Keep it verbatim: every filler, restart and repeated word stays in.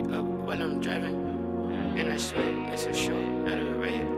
up while I'm driving. And I swear it's a show, not a red.